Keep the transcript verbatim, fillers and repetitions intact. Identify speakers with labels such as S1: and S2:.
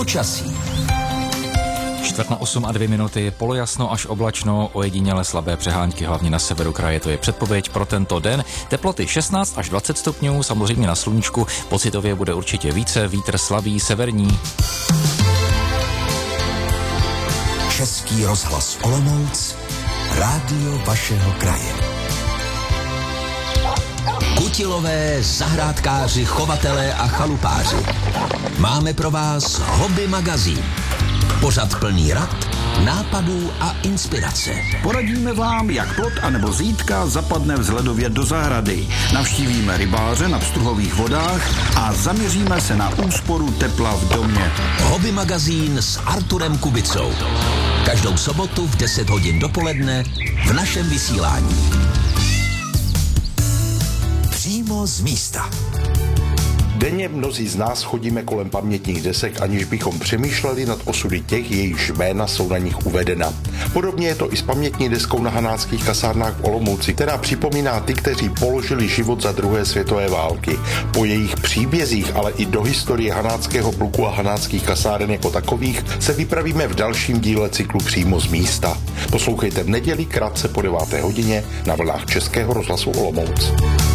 S1: Počasí.
S2: Čtvrt na osm a dvě minuty, polojasno až oblačno, ojediněle slabé přehánky, hlavně na severu kraje, to je předpověď pro tento den. Teploty šestnáct až dvacet stupňů, samozřejmě na sluníčku, pocitově bude určitě více, vítr slabý, severní.
S1: Český rozhlas Olomouc, rádio vašeho kraje. Kutilové, zahrádkáři, chovatelé a chalupáři. Máme pro vás Hobby magazín. Pořad plný rad, nápadů a inspirace.
S3: Poradíme vám, jak plot anebo zítka zapadne vzhledově do zahrady. Navštívíme rybáře na pstruhových vodách a zaměříme se na úsporu tepla v domě.
S1: Hobby magazín s Arturem Kubicou. Každou sobotu v deset hodin dopoledne v našem vysílání. Přímo z místa.
S4: Denně mnozí z nás chodíme kolem pamětních desek, aniž bychom přemýšleli nad osudy těch, jejichž jména jsou na nich uvedena. Podobně je to i s pamětní deskou na hanáckých kasárnách v Olomouci, která připomíná ty, kteří položili život za druhé světové války. Po jejich příbězích, ale i do historie hanáckého pluku a hanáckých kasáren jako takových se vypravíme v dalším díle cyklu Přímo z místa. Poslouchejte v neděli krátce po deváté hodině na vlnách Českého rozhlasu Olomouc.